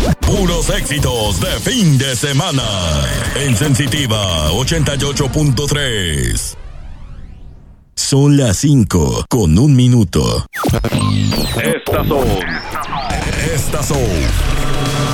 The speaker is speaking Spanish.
Puros éxitos de fin de semana. En Sensitiva 88.3. Son las 5:01. Estas son